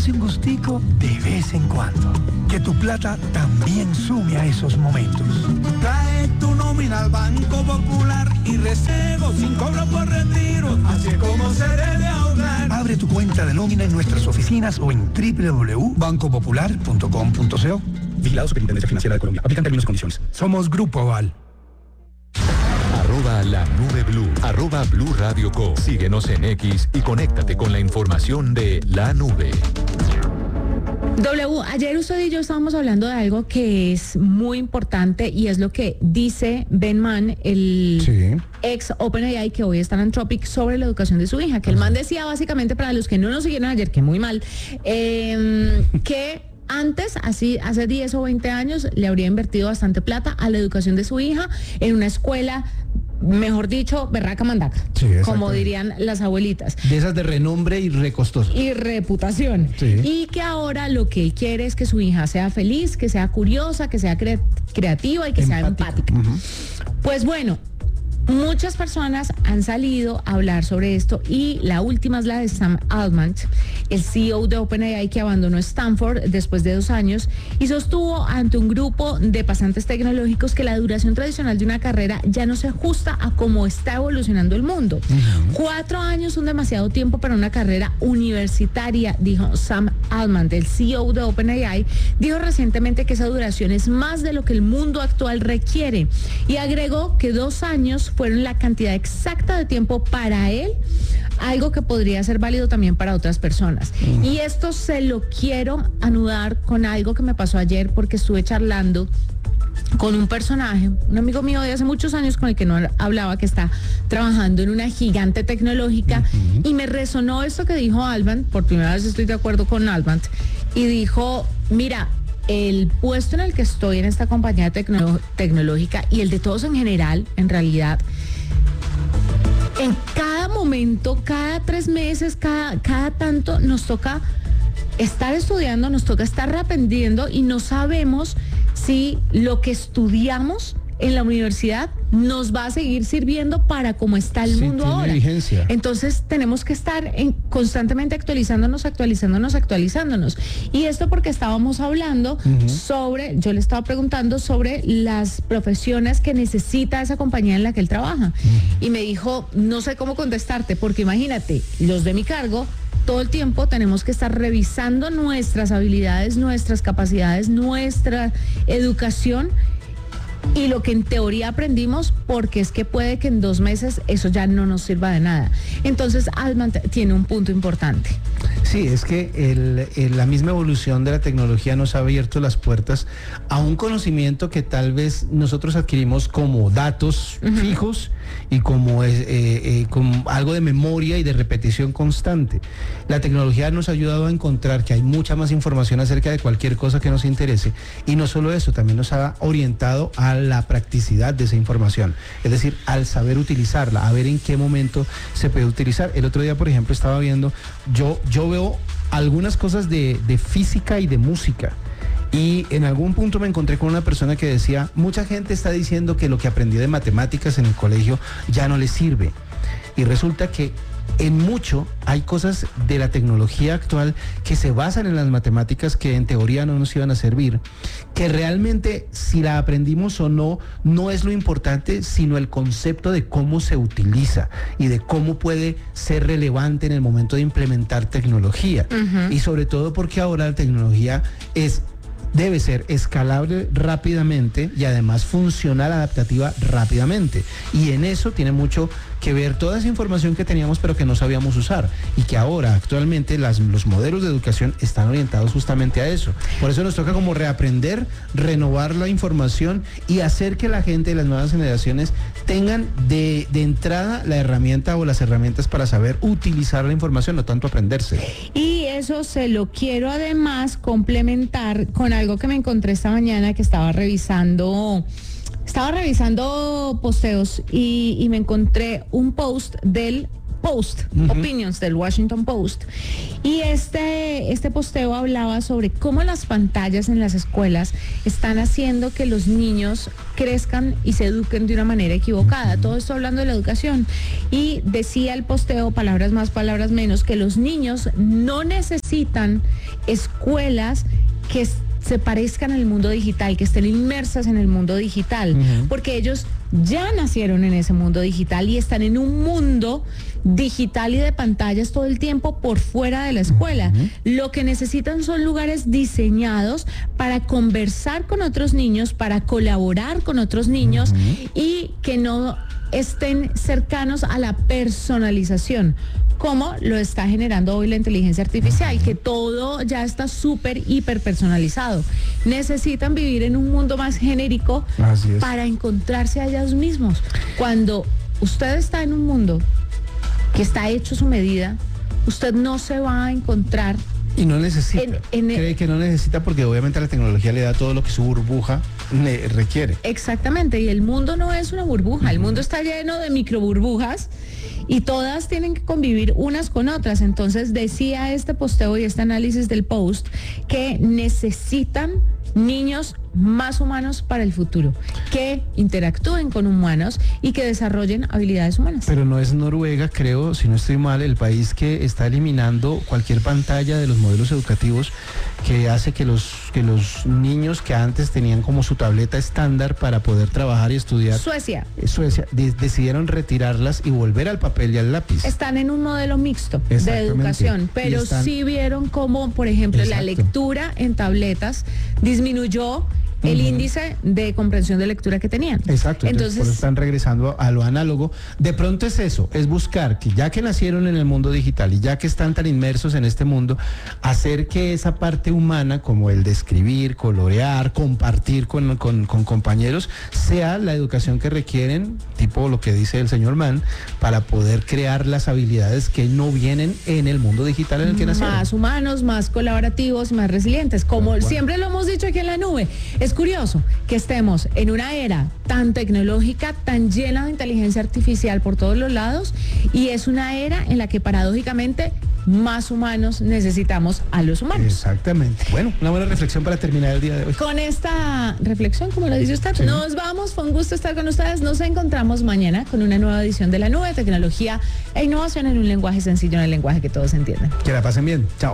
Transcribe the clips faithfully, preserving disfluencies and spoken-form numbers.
un gustico de vez en cuando. Que tu plata también sume a esos momentos. Trae tu nómina al Banco Popular y recebo sin cobro por retiro, así es como se debe ahorrar. Abre tu cuenta de nómina en nuestras oficinas o en doble u doble u doble u punto banco popular punto com punto co. Vigilado Superintendencia Financiera de Colombia. Aplican términos y condiciones. Somos Grupo Aval. Arroba la nube blue, arroba Blue Radio Co. Síguenos en X y conéctate con la información de la nube. W, ayer usted y yo estábamos hablando de algo que es muy importante y es lo que dice Ben Mann, el sí. ex OpenAI que hoy está en Anthropic, sobre la educación de su hija. Que el man decía básicamente, para los que no nos siguieron ayer, que muy mal, eh, que antes, así hace diez o veinte años, le habría invertido bastante plata a la educación de su hija en una escuela, mejor dicho, berraca mandaca, sí, como dirían las abuelitas. De esas de renombre y recostoso. Y reputación. Sí. Y que ahora lo que él quiere es que su hija sea feliz, que sea curiosa, que sea cre- creativa y que empática. sea empática. Uh-huh. Pues bueno, muchas personas han salido a hablar sobre esto y la última es la de Sam Altman, el C E O de OpenAI, que abandonó Stanford después de dos años y sostuvo ante un grupo de pasantes tecnológicos que la duración tradicional de una carrera ya no se ajusta a cómo está evolucionando el mundo. Uh-huh. Cuatro años son demasiado tiempo para una carrera universitaria, dijo Sam Altman, el C E O de OpenAI. Dijo recientemente que esa duración es más de lo que el mundo actual requiere y agregó que dos años fueron la cantidad exacta de tiempo para él, algo que podría ser válido también para otras personas. Mm. Y esto se lo quiero anudar con algo que me pasó ayer, porque estuve charlando con un personaje, un amigo mío de hace muchos años con el que no hablaba, que está trabajando en una gigante tecnológica, uh-huh. y me resonó esto que dijo Altman. Por primera vez estoy de acuerdo con Altman, y dijo, mira, el puesto en el que estoy en esta compañía tecno- tecnológica y el de todos en general, en realidad, en cada momento, cada tres meses, cada, cada tanto, nos toca estar estudiando, nos toca estar reaprendiendo y no sabemos si lo que estudiamos en la universidad nos va a seguir sirviendo para cómo está el sí, mundo ahora. Vigencia. Entonces tenemos que estar en, constantemente actualizándonos, actualizándonos, actualizándonos. Y esto porque estábamos hablando uh-huh. sobre, yo le estaba preguntando sobre las profesiones que necesita esa compañía en la que él trabaja. Uh-huh. Y me dijo, no sé cómo contestarte, porque imagínate, los de mi cargo, todo el tiempo tenemos que estar revisando nuestras habilidades, nuestras capacidades, nuestra educación y lo que en teoría aprendimos, porque es que puede que en dos meses eso ya no nos sirva de nada. Entonces Altman tiene un punto importante. Sí, es que el, el, la misma evolución de la tecnología nos ha abierto las puertas a un conocimiento que tal vez nosotros adquirimos como datos uh-huh. fijos y como, es, eh, eh, como algo de memoria y de repetición constante. La tecnología nos ha ayudado a encontrar que hay mucha más información acerca de cualquier cosa que nos interese, y no solo eso, también nos ha orientado a la practicidad de esa información, es decir, al saber utilizarla, a ver en qué momento se puede utilizar. El otro día, por ejemplo, estaba viendo, yo, yo veo algunas cosas de, de física y de música, y en algún punto me encontré con una persona que decía, mucha gente está diciendo que lo que aprendí de matemáticas en el colegio ya no le sirve, y resulta que en mucho hay cosas de la tecnología actual que se basan en las matemáticas que en teoría no nos iban a servir, que realmente si la aprendimos o no, no es lo importante, sino el concepto de cómo se utiliza y de cómo puede ser relevante en el momento de implementar tecnología. Uh-huh. Y sobre todo porque ahora la tecnología es debe ser escalable rápidamente y además funcional, adaptativa rápidamente. Y en eso tiene mucho que ver toda esa información que teníamos pero que no sabíamos usar, y que ahora actualmente las, los modelos de educación están orientados justamente a eso. Por eso nos toca como reaprender, renovar la información y hacer que la gente de las nuevas generaciones tengan de, de entrada la herramienta o las herramientas para saber utilizar la información, no tanto aprenderse. Y eso se lo quiero además complementar con algo que me encontré esta mañana, que estaba revisando Estaba revisando posteos y, y me encontré un post del Post, uh-huh. Opinions del Washington Post. Y este, este posteo hablaba sobre cómo las pantallas en las escuelas están haciendo que los niños crezcan y se eduquen de una manera equivocada. Uh-huh. Todo esto hablando de la educación. Y decía el posteo, palabras más, palabras menos, que los niños no necesitan escuelas que se parezcan al mundo digital, que estén inmersas en el mundo digital, uh-huh. porque ellos ya nacieron en ese mundo digital y están en un mundo digital y de pantallas todo el tiempo por fuera de la escuela. Uh-huh. Lo que necesitan son lugares diseñados para conversar con otros niños, para colaborar con otros niños, uh-huh. y que no estén cercanos a la personalización, como lo está generando hoy la inteligencia artificial, que todo ya está súper, hiper personalizado. Necesitan vivir en un mundo más genérico para encontrarse a ellos mismos. Cuando usted está en un mundo que está hecho a su medida, usted no se va a encontrar. Y no necesita. En, en Cree que no necesita porque obviamente la tecnología le da todo lo que su burbuja le requiere. Exactamente, y el mundo no es una burbuja, uh-huh. el mundo está lleno de microburbujas y todas tienen que convivir unas con otras. Entonces decía este posteo y este análisis del Post que necesitan niños más humanos para el futuro, que interactúen con humanos y que desarrollen habilidades humanas. Pero no es Noruega, creo, si no estoy mal, el país que está eliminando cualquier pantalla de los modelos educativos, que hace que los, que los niños que antes tenían como su tableta estándar para poder trabajar y estudiar. Suecia. Suecia, de, decidieron retirarlas y volver al papel y al lápiz. Están en un modelo mixto de educación, pero están... sí vieron cómo, por ejemplo, Exacto. la lectura en tabletas disminuyó el uh-huh. índice de comprensión de lectura que tenían. Exacto, entonces, entonces por eso están regresando a, a lo análogo. De pronto es eso, es buscar que ya que nacieron en el mundo digital y ya que están tan inmersos en este mundo, hacer que esa parte humana, como el de escribir, colorear, compartir con, con, con compañeros, sea la educación que requieren, tipo lo que dice el señor Mann, para poder crear las habilidades que no vienen en el mundo digital en el que nacieron. Más humanos, más colaborativos y más resilientes, como bueno. siempre lo hemos dicho aquí en La Nube. Es curioso que estemos en una era tan tecnológica, tan llena de inteligencia artificial por todos los lados, y es una era en la que paradójicamente más humanos necesitamos a los humanos. Exactamente. Bueno, una buena reflexión para terminar el día de hoy. Con esta reflexión, como lo dice usted, sí. nos vamos. Fue un gusto estar con ustedes. Nos encontramos mañana con una nueva edición de La Nube, tecnología e innovación en un lenguaje sencillo, en el lenguaje que todos entienden. Que la pasen bien. Chao.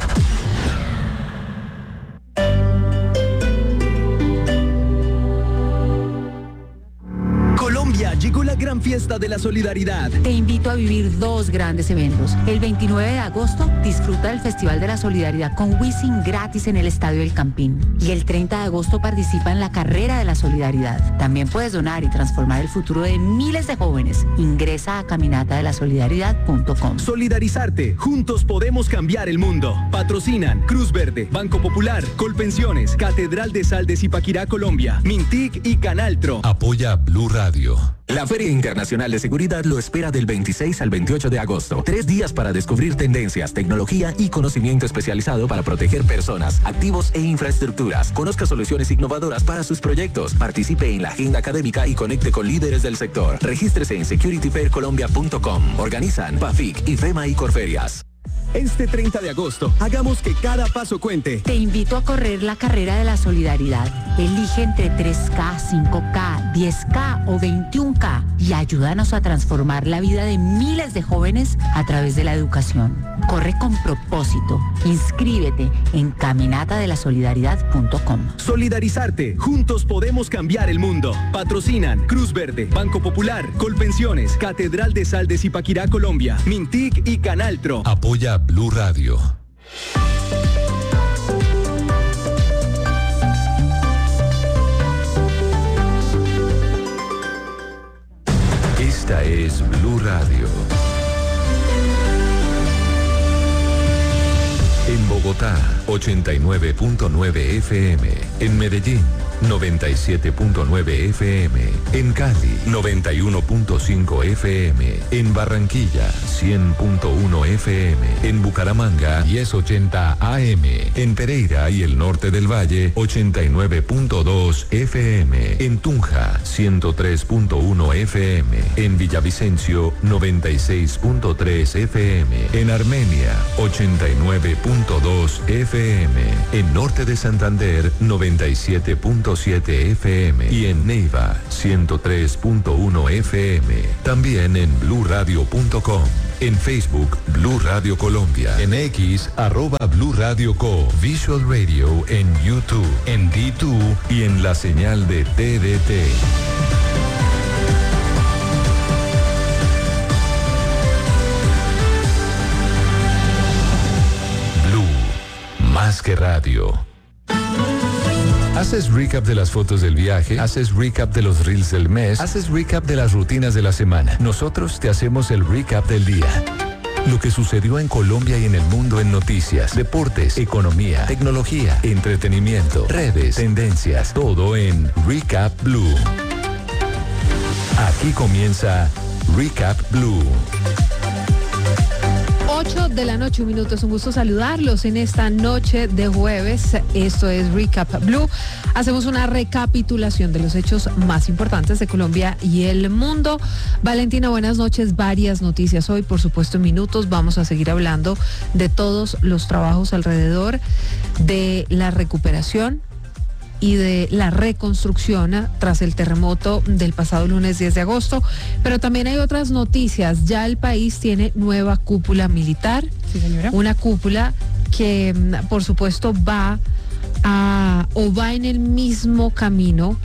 Llegó la gran fiesta de la solidaridad. Te invito a vivir dos grandes eventos. El veintinueve de agosto, disfruta del Festival de la Solidaridad con Wisin gratis en el Estadio del Campín. Y el treinta de agosto participa en la Carrera de la Solidaridad. También puedes donar y transformar el futuro de miles de jóvenes. Ingresa a caminata de la solidaridad punto com. Solidarizarte. Juntos podemos cambiar el mundo. Patrocinan Cruz Verde, Banco Popular, Colpensiones, Catedral de Sal de Zipaquirá, Colombia, Mintic y Canaltro. Apoya Blue Radio. La Feria Internacional de Seguridad lo espera del veintiséis al veintiocho de agosto. Tres días para descubrir tendencias, tecnología y conocimiento especializado para proteger personas, activos e infraestructuras. Conozca soluciones innovadoras para sus proyectos. Participe en la agenda académica y conecte con líderes del sector. Regístrese en security fair colombia punto com. Organizan PAFIC, IFEMA y Corferias. Este treinta de agosto, hagamos que cada paso cuente. Te invito a correr la carrera de la solidaridad. Elige entre tres K, cinco K, diez K o veintiún K y ayúdanos a transformar la vida de miles de jóvenes a través de la educación. Corre con propósito. Inscríbete en caminata de la solidaridad punto com. Solidarizarte. Juntos podemos cambiar el mundo. Patrocinan Cruz Verde, Banco Popular, Colpensiones, Catedral de Sal de Zipaquirá, Colombia, Mintic y Canaltro. Apoya Blue Radio. Esta es Blue Radio. En Bogotá, ochenta y nueve punto nueve F M. En Medellín, noventa y siete punto nueve F M. En Cali, noventa y uno punto cinco F M. En Barranquilla, cien punto uno F M. En Bucaramanga, diez ochenta A M. En Pereira y el norte del Valle, ochenta y nueve punto dos F M. En Tunja, ciento tres punto uno F M. En Villavicencio, noventa y seis punto tres F M. En Armenia, ochenta y nueve punto dos F M. En Norte de Santander, noventa y siete punto siete F M. Y en Neiva, ciento tres punto uno F M. También en blue radio punto com. En Facebook, Blue Radio Colombia. En X, arroba Blue Radio Co. Visual Radio en YouTube, en D dos y en la señal de T D T. Blue, más que radio. ¿Haces recap de las fotos del viaje? ¿Haces recap de los reels del mes? ¿Haces recap de las rutinas de la semana? Nosotros te hacemos el recap del día. Lo que sucedió en Colombia y en el mundo en noticias, deportes, economía, tecnología, entretenimiento, redes, tendencias, todo en Recap Blue. Aquí comienza Recap Blue. ocho de la noche, un minuto. Es un gusto saludarlos en esta noche de jueves. Esto es Recap Blue. Hacemos una recapitulación de los hechos más importantes de Colombia y el mundo. Valentina, buenas noches. Varias noticias hoy, por supuesto, en minutos. Vamos a seguir hablando de todos los trabajos alrededor de la recuperación y de la reconstrucción tras el terremoto del pasado lunes diez de agosto. Pero también hay otras noticias. Ya el país tiene nueva cúpula militar. Sí, señora. Una cúpula que, por supuesto, va a o va en el mismo camino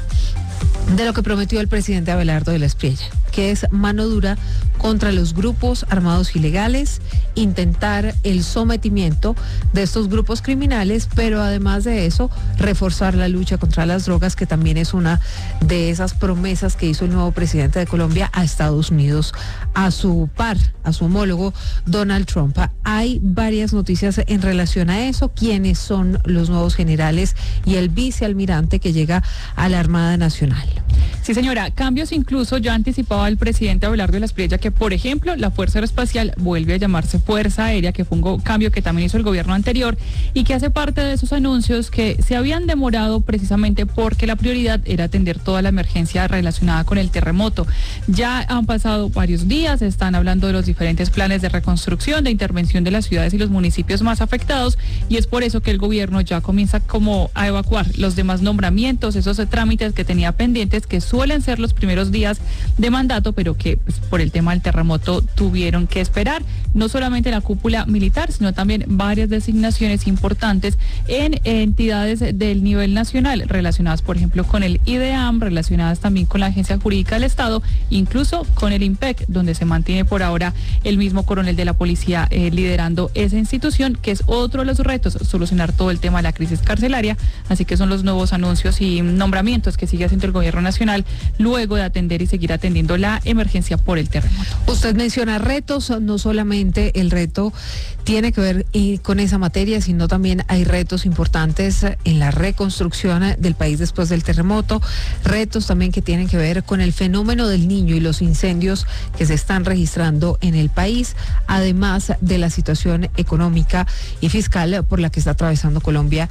de lo que prometió el presidente Abelardo de la Espriella, que es mano dura contra los grupos armados ilegales, intentar el sometimiento de estos grupos criminales, pero además de eso, reforzar la lucha contra las drogas, que también es una de esas promesas que hizo el nuevo presidente de Colombia a Estados Unidos, a su par, a su homólogo Donald Trump. Hay varias noticias en relación a eso, quiénes son los nuevos generales y el vicealmirante que llega a la Armada Nacional. Sí, señora, cambios incluso ya anticipaba el presidente Abelardo de la Espriella que, por ejemplo, la Fuerza Aeroespacial vuelve a llamarse Fuerza Aérea, que fue un cambio que también hizo el gobierno anterior y que hace parte de esos anuncios que se habían demorado precisamente porque la prioridad era atender toda la emergencia relacionada con el terremoto. Ya han pasado varios días, están hablando de los diferentes planes de reconstrucción, de intervención de las ciudades y los municipios más afectados, y es por eso que el gobierno ya comienza como a evacuar los demás nombramientos, esos trámites que tenía pendientes, que suelen ser los primeros días de mandato, pero que pues, por el tema del terremoto tuvieron que esperar. No solamente la cúpula militar, sino también varias designaciones importantes en entidades del nivel nacional, relacionadas, por ejemplo, con el IDEAM, relacionadas también con la Agencia Jurídica del Estado, incluso con el IMPEC, donde se mantiene por ahora el mismo coronel de la policía eh, liderando esa institución, que es otro de los retos, solucionar todo el tema de la crisis carcelaria. Así que son los nuevos anuncios y nombramientos que sigue haciendo el gobierno nacional luego de atender y seguir atendiendo la emergencia por el terremoto. Usted menciona retos, no solamente el reto tiene que ver eh, con esa materia, sino también hay retos importantes en la reconstrucción del país después del terremoto, retos también que tienen que ver con el fenómeno del niño y los incendios que se están registrando en el país, además de la situación económica y fiscal por la que está atravesando Colombia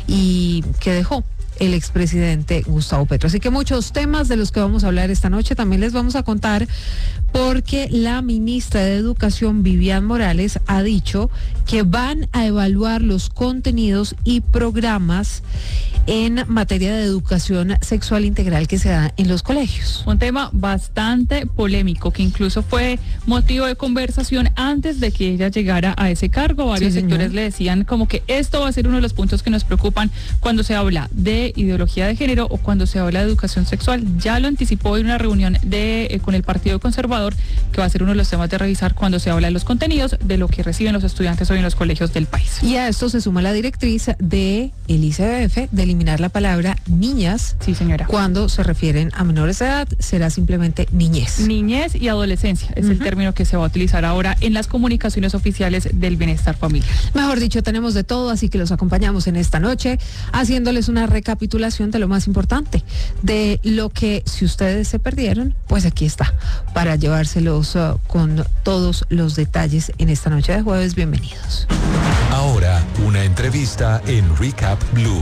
y que dejó el expresidente Gustavo Petro. Así que muchos temas de los que vamos a hablar esta noche también les vamos a contar, porque la ministra de Educación, Vivian Morales, ha dicho que van a evaluar los contenidos y programas en materia de educación sexual integral que se da en los colegios. Un tema bastante polémico que incluso fue motivo de conversación antes de que ella llegara a ese cargo. Varios sí, sectores le decían como que esto va a ser uno de los puntos que nos preocupan cuando se habla de ideología de género o cuando se habla de educación sexual. Ya lo anticipó en una reunión de eh, con el Partido Conservador, que va a ser uno de los temas de revisar cuando se habla de los contenidos, de lo que reciben los estudiantes hoy hoy en los colegios del país. Y a esto se suma la directriz de el I C B F de eliminar la palabra niñas. Sí, señora. Cuando se refieren a menores de edad, será simplemente niñez. Niñez y adolescencia es uh-huh. el término que se va a utilizar ahora en las comunicaciones oficiales del bienestar familiar. Mejor dicho, tenemos de todo, así que los acompañamos en esta noche haciéndoles una recapitulación de lo más importante, de lo que si ustedes se perdieron, pues aquí está, para llevárselos uh, con todos los detalles en esta noche de jueves. Bienvenidos. Ahora, una entrevista en Recap Blue.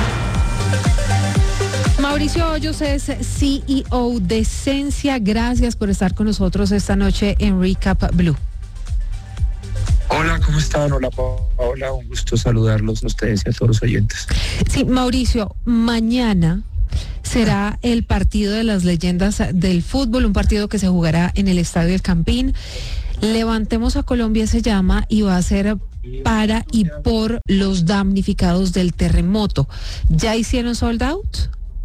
Mauricio Hoyos es C E O de Sensia. Gracias por estar con nosotros esta noche en Recap Blue. Hola, ¿cómo están? Hola, Paola. Un gusto saludarlos a ustedes y a todos los oyentes. Sí, Mauricio, mañana será el partido de las leyendas del fútbol, un partido que se jugará en el Estadio El Campín. Levantemos a Colombia se llama y va a ser para y por los damnificados del terremoto. ¿Ya hicieron sold out?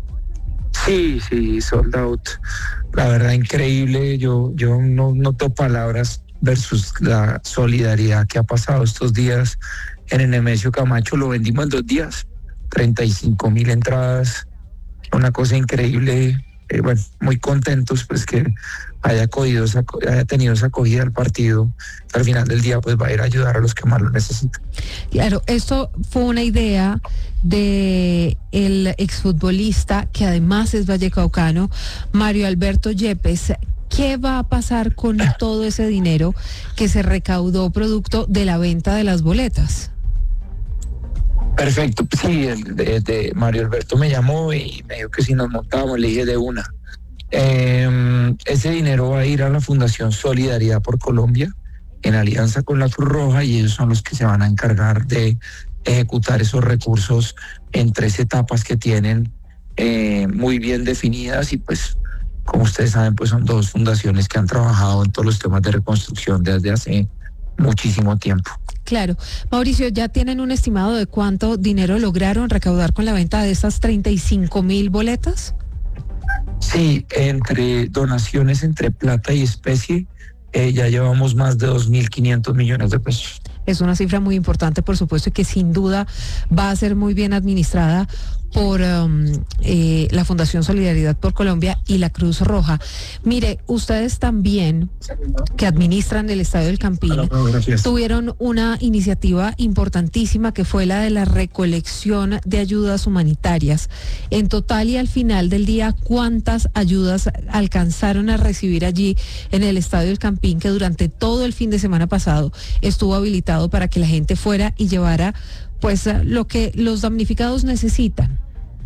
Sí, sí, sold out. La verdad, increíble. Yo, yo no noto palabras versus la solidaridad que ha pasado estos días en el Nemesio Camacho. Lo vendimos en dos días, treinta y cinco mil entradas, una cosa increíble. Eh, bueno, muy contentos pues que haya, acogido esa, haya tenido esa acogida al partido. Al final del día pues va a ir a ayudar a los que más lo necesitan. Claro, esto fue una idea de el exfutbolista que además es vallecaucano, Mario Alberto Yepes. ¿Qué va a pasar con todo ese dinero que se recaudó producto de la venta de las boletas? Perfecto, sí, el de, de Mario Alberto me llamó y me dijo que si nos montábamos, le dije de una. Eh, ese dinero va a ir a la Fundación Solidaridad por Colombia, en alianza con la Cruz Roja, y ellos son los que se van a encargar de ejecutar esos recursos en tres etapas que tienen eh, muy bien definidas, y pues, como ustedes saben, pues son dos fundaciones que han trabajado en todos los temas de reconstrucción desde hace muchísimo tiempo. Claro. Mauricio, ¿ya tienen un estimado de cuánto dinero lograron recaudar con la venta de estas treinta y cinco mil boletas? Sí, entre donaciones entre plata y especie, eh, ya llevamos más de dos mil quinientos millones de pesos. Es una cifra muy importante, por supuesto, y que sin duda va a ser muy bien administrada por um, eh, la Fundación Solidaridad por Colombia y la Cruz Roja. Mire, ustedes también, que administran el Estadio del Campín, tuvieron una iniciativa importantísima que fue la de la recolección de ayudas humanitarias. En total y al final del día, ¿cuántas ayudas alcanzaron a recibir allí en el Estadio del Campín, que durante todo el fin de semana pasado estuvo habilitado para que la gente fuera y llevara pues lo que los damnificados necesitan?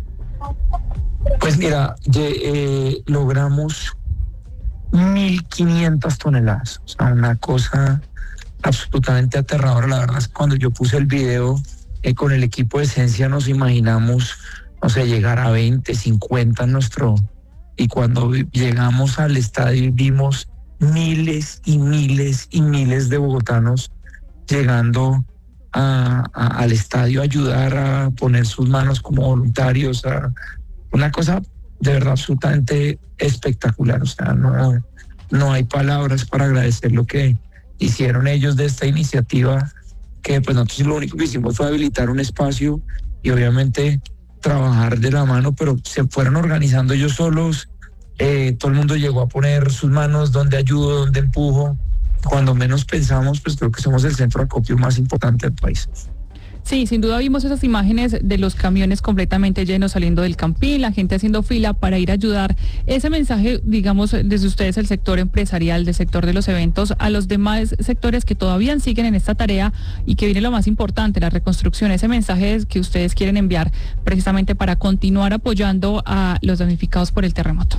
Pues mira, eh, logramos mil quinientas toneladas, o sea, una cosa absolutamente aterradora. La verdad es que cuando yo puse el video eh, con el equipo de Sensia nos imaginamos, no sé, llegar a veinte, cincuenta en nuestro, y cuando llegamos al estadio vimos miles y miles y miles de bogotanos llegando A, a, al estadio a ayudar, a poner sus manos como voluntarios, a una cosa de verdad absolutamente espectacular. O sea, no, no hay palabras para agradecer lo que hicieron ellos de esta iniciativa, que pues nosotros lo único que hicimos fue habilitar un espacio y obviamente trabajar de la mano, pero se fueron organizando ellos solos. Eh, todo el mundo llegó a poner sus manos donde ayudo, donde empujo. Cuando menos pensamos, pues creo que somos el centro de acopio más importante del país. Sí, sin duda vimos esas imágenes de los camiones completamente llenos saliendo del Campín, la gente haciendo fila para ir a ayudar. Ese mensaje, digamos, desde ustedes, el sector empresarial, del sector de los eventos, a los demás sectores que todavía siguen en esta tarea y que viene lo más importante, la reconstrucción, ese mensaje que ustedes quieren enviar precisamente para continuar apoyando a los damnificados por el terremoto.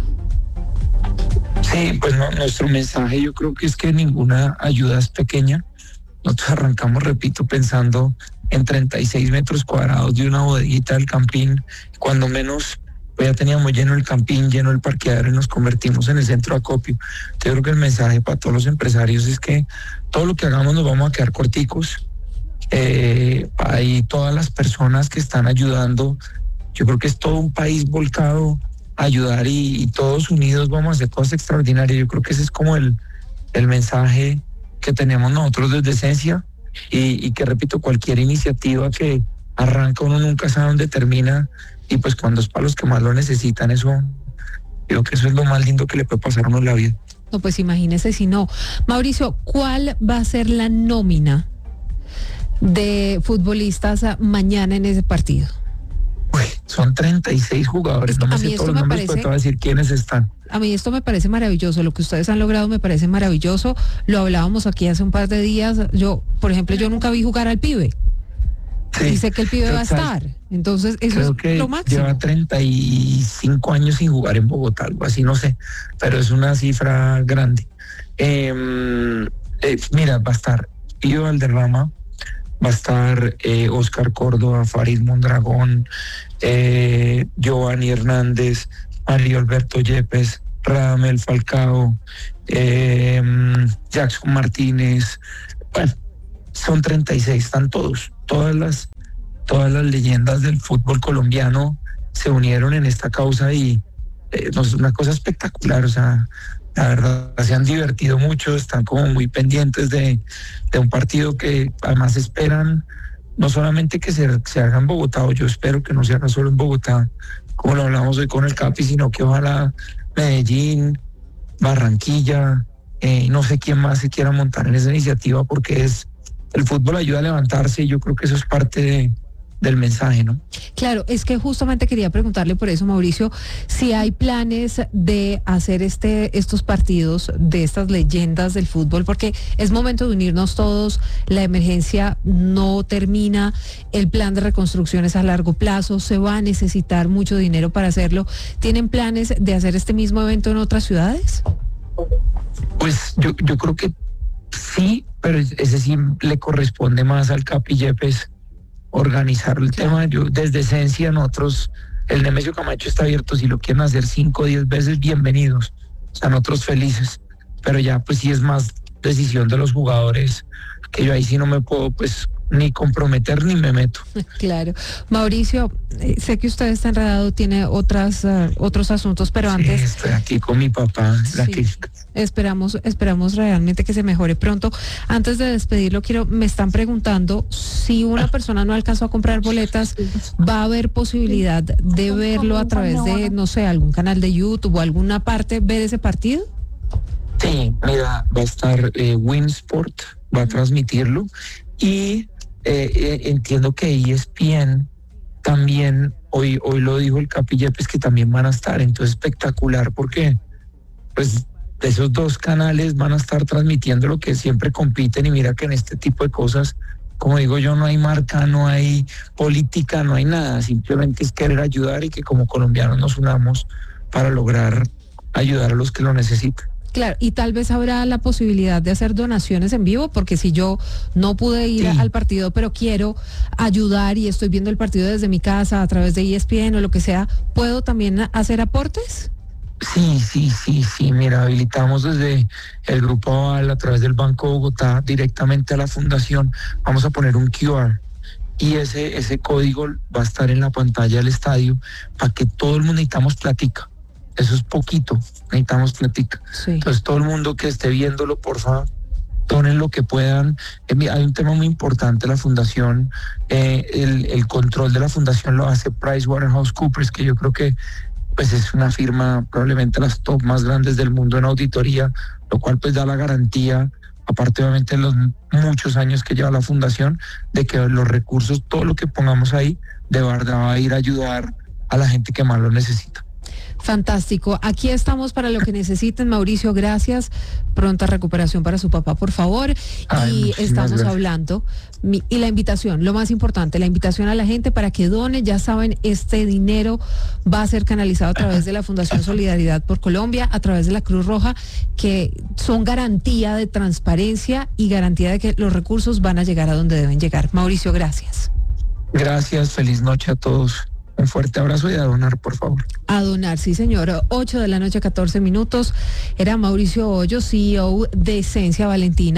Sí, pues no, nuestro mensaje yo creo que es que ninguna ayuda es pequeña. Nosotros arrancamos, repito, pensando en treinta y seis metros cuadrados de una bodeguita del Campín. Cuando menos, pues ya teníamos lleno el Campín, lleno el parqueadero, y nos convertimos en el centro de acopio. Yo creo que el mensaje para todos los empresarios es que todo lo que hagamos nos vamos a quedar corticos. Eh, ahí todas las personas que están ayudando, yo creo que es todo un país volcado a ayudar, y, y todos unidos vamos a hacer cosas extraordinarias. Yo creo que ese es como el, el mensaje que tenemos nosotros desde Sensia. y, y que repito, cualquier iniciativa que arranca uno nunca sabe dónde termina, y pues cuando es para los que más lo necesitan, eso, creo que eso es lo más lindo que le puede pasar a uno en la vida. No, pues imagínese si no. Mauricio, ¿cuál va a ser la nómina de futbolistas mañana en ese partido? Uy, son treinta y seis jugadores, no me sé todos los nombres, pero te voy a decir quiénes están. A mí esto me parece maravilloso, lo que ustedes han logrado me parece maravilloso, lo hablábamos aquí hace un par de días, yo, por ejemplo, yo nunca vi jugar al pibe. Sí, y sé que el pibe va a estar, entonces eso creo es que lo máximo. Lleva treinta y cinco años sin jugar en Bogotá, algo así, no sé, pero es una cifra grande. Eh, eh, mira, va a estar Ivo Valderrama, va a estar eh, Oscar Córdoba, Farid Mondragón, eh, Giovanni Hernández, Mario Alberto Yepes, Radamel Falcao, eh, Jackson Martínez. Bueno, son treinta y seis, están todos, todas las, todas las leyendas del fútbol colombiano se unieron en esta causa y eh, es una cosa espectacular, o sea, la verdad se han divertido mucho, están como muy pendientes de, de un partido que además esperan no solamente que se, se haga en Bogotá, o yo espero que no se haga solo en Bogotá, como lo hablamos hoy con el Capi, sino que ojalá Medellín, Barranquilla, eh, no sé quién más se quiera montar en esa iniciativa, porque es el fútbol ayuda a levantarse y yo creo que eso es parte de, del mensaje, ¿no? Claro, es que justamente quería preguntarle por eso, Mauricio, si hay planes de hacer este estos partidos de estas leyendas del fútbol, porque es momento de unirnos todos, la emergencia no termina, el plan de reconstrucción es a largo plazo, se va a necesitar mucho dinero para hacerlo. ¿Tienen planes de hacer este mismo evento en otras ciudades? Pues yo, yo creo que sí, pero ese sí le corresponde más al Capi Yepes organizar el tema. Yo desde esencia nosotros, el Nemesio Camacho está abierto, si lo quieren hacer cinco o diez veces, bienvenidos, o sea, nosotros felices, pero ya pues sí es más decisión de los jugadores, que yo ahí sí no me puedo pues ni comprometer ni me meto. Claro. Mauricio, eh, sé que usted está enredado, tiene otras uh, otros asuntos, pero sí, antes... estoy aquí con mi papá, la sí. que... Esperamos, esperamos realmente que se mejore pronto. Antes de despedirlo, quiero, me están preguntando si una persona no alcanzó a comprar boletas, ¿va a haber posibilidad de verlo a través de, no sé, algún canal de YouTube o alguna parte, ver ese partido? Sí, mira, va a estar eh, Winsport, va a transmitirlo, y eh, eh, entiendo que E S P N también, hoy, hoy lo dijo el Capi Yepes, que también van a estar, entonces espectacular, porque pues esos dos canales van a estar transmitiendo lo que siempre compiten, y mira que en este tipo de cosas, como digo yo, no hay marca, no hay política, no hay nada, simplemente es querer ayudar y que como colombianos nos unamos para lograr ayudar a los que lo necesitan. Claro, y tal vez habrá la posibilidad de hacer donaciones en vivo, porque si yo no pude ir sí. al partido, pero quiero ayudar y estoy viendo el partido desde mi casa a través de E S P N o lo que sea, ¿puedo también hacer aportes? Sí, sí, sí, sí, mira, habilitamos desde el Grupo Aval a través del Banco Bogotá directamente a la fundación, vamos a poner un Q R y ese, ese código va a estar en la pantalla del estadio para que todo el mundo, necesitamos platica, eso es poquito, necesitamos platica. Sí. Entonces todo el mundo que esté viéndolo, por favor, donen lo que puedan. Eh, hay un tema muy importante, la fundación, eh, el, el control de la fundación lo hace PricewaterhouseCoopers, que yo creo que pues es una firma probablemente las top más grandes del mundo en auditoría, lo cual pues da la garantía, aparte obviamente de los muchos años que lleva la fundación, de que los recursos, todo lo que pongamos ahí, de verdad va a ir a ayudar a la gente que más lo necesita. Fantástico. Aquí estamos para lo que necesiten, Mauricio. Gracias. Pronta recuperación para su papá, por favor. Ay, y estamos gracias. hablando. Mi, y la invitación, lo más importante, la invitación a la gente para que done. Ya saben, este dinero va a ser canalizado a través de la Fundación Solidaridad por Colombia, a través de la Cruz Roja, que son garantía de transparencia y garantía de que los recursos van a llegar a donde deben llegar. Mauricio, gracias. Gracias. Feliz noche a todos. Un fuerte abrazo y a donar, por favor. A donar, sí señor. ocho de la noche, catorce minutos. Era Mauricio Hoyos, C E O de Esencia Valentina,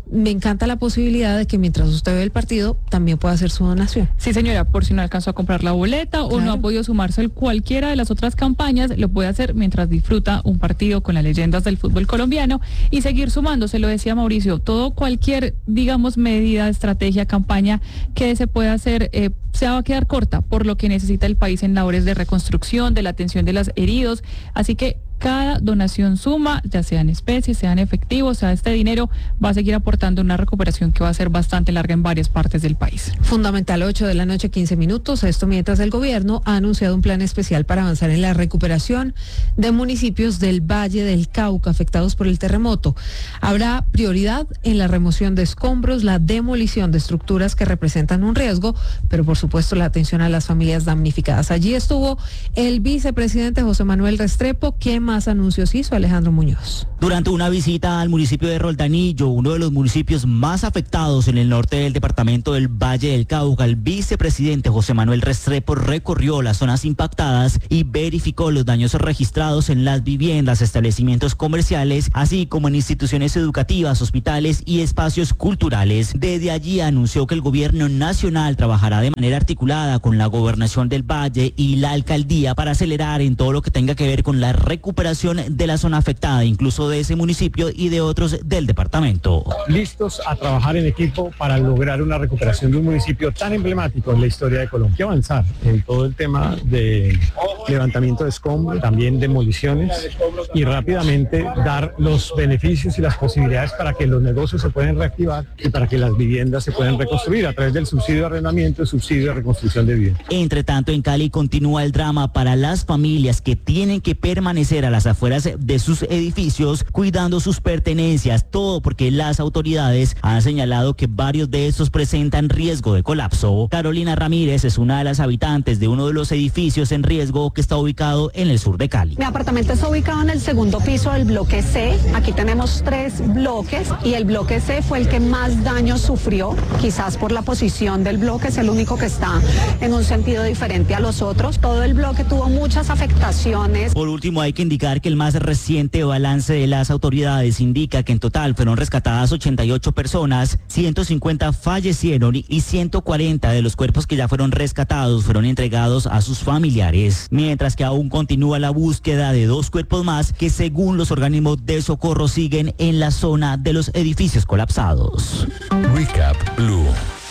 me encanta la posibilidad de que mientras usted ve el partido, también pueda hacer su donación. Sí, señora, por si no alcanzó a comprar la boleta o Claro. no ha podido sumarse a cualquiera de las otras campañas, lo puede hacer mientras disfruta un partido con las leyendas del fútbol colombiano y seguir sumando, se lo decía Mauricio, todo cualquier, digamos, medida, estrategia, campaña que se pueda hacer, eh, se va a quedar corta por lo que necesita el país en labores de reconstrucción, de la atención de los heridos, así que cada donación suma, ya sea en especie, sea en efectivo, sea este dinero, va a seguir aportando una recuperación que va a ser bastante larga en varias partes del país. Fundamental, ocho de la noche, quince minutos. Esto mientras el gobierno ha anunciado un plan especial para avanzar en la recuperación de municipios del Valle del Cauca afectados por el terremoto. Habrá prioridad en la remoción de escombros, la demolición de estructuras que representan un riesgo, pero por supuesto la atención a las familias damnificadas. Allí estuvo el vicepresidente José Manuel Restrepo. ¿Qué más anuncios hizo Alejandro Muñoz? Durante una visita al municipio de Roldanillo, uno de los municipios más afectados en el norte del departamento del Valle del Cauca, el vicepresidente José Manuel Restrepo recorrió las zonas impactadas y verificó los daños registrados en las viviendas, establecimientos comerciales, así como en instituciones educativas, hospitales y espacios culturales. Desde allí anunció que el gobierno nacional trabajará de manera articulada con la gobernación del Valle y la alcaldía para acelerar en todo lo que tenga que ver con la recuperación de la zona afectada, incluso de ese municipio y de otros del departamento. Listos a trabajar en equipo para lograr una recuperación de un municipio tan emblemático en la historia de Colombia. Hay que avanzar en todo el tema de levantamiento de escombros, también demoliciones y rápidamente dar los beneficios y las posibilidades para que los negocios se puedan reactivar y para que las viviendas se puedan reconstruir a través del subsidio de arrendamiento y subsidio de reconstrucción de viviendas. Entre tanto, en Cali continúa el drama para las familias que tienen que permanecer a las afueras de sus edificios cuidando sus pertenencias, todo porque las autoridades han señalado que varios de estos presentan riesgo de colapso. Carolina Ramírez es una de las habitantes de uno de los edificios en riesgo que está ubicado en el sur de Cali. Mi apartamento está ubicado en el segundo piso del bloque C. Aquí tenemos tres bloques y el bloque C fue el que más daño sufrió, quizás por la posición del bloque, es el único que está en un sentido diferente a los otros. Todo el bloque tuvo muchas afectaciones. Por último, hay que indicar que el más reciente balance de las autoridades indica que en total fueron rescatadas ochenta y ocho personas, ciento cincuenta fallecieron y ciento cuarenta de los cuerpos que ya fueron rescatados fueron entregados a sus familiares, mientras que aún continúa la búsqueda de dos cuerpos más que según los organismos de socorro siguen en la zona de los edificios colapsados. Recap Blue.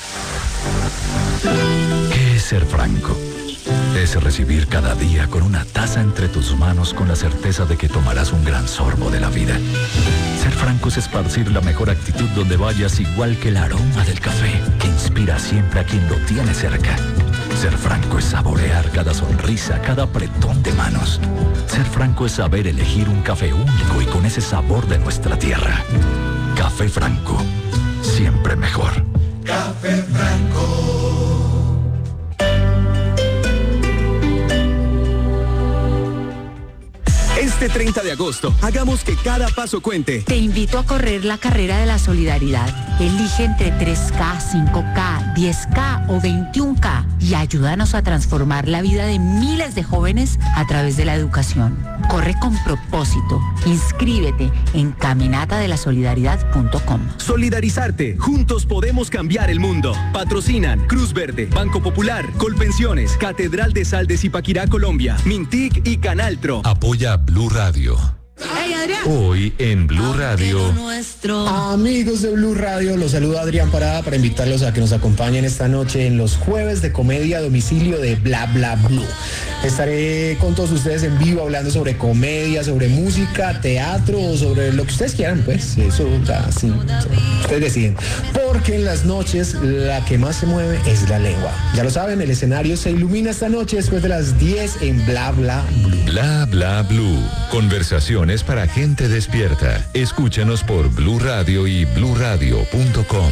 ¿Qué es ser franco? Es recibir cada día con una taza entre tus manos con la certeza de que tomarás un gran sorbo de la vida. Ser franco es esparcir la mejor actitud donde vayas, igual que el aroma del café que inspira siempre a quien lo tiene cerca. Ser franco es saborear cada sonrisa, cada apretón de manos. Ser franco es saber elegir un café único y con ese sabor de nuestra tierra. Café Franco, siempre mejor. Café Franco. Este treinta de agosto, hagamos que cada paso cuente. Te invito a correr la carrera de la solidaridad. Elige entre tres K, cinco K, diez K o veintiún K y ayúdanos a transformar la vida de miles de jóvenes a través de la educación. Corre con propósito. Inscríbete en caminata de la solidaridad punto com. Solidarizarte. Juntos podemos cambiar el mundo. Patrocinan Cruz Verde, Banco Popular, Colpensiones, Catedral de Sal de Zipaquirá, Colombia, Mintic y Canaltro. Apoya Blue Radio. Hoy en Blue Radio. Amigos de Blue Radio, los saluda Adrián Parada para invitarlos a que nos acompañen esta noche en los jueves de comedia a domicilio de Bla Bla Blue. Estaré con todos ustedes en vivo hablando sobre comedia, sobre música, teatro o sobre lo que ustedes quieran, pues eso está así, ustedes deciden. Porque en las noches la que más se mueve es la lengua. Ya lo saben, el escenario se ilumina esta noche después de las diez en Bla Bla Blue. Bla Bla Blue. Conversaciones para gente despierta. Escúchanos por Blue Radio y blue radio punto com.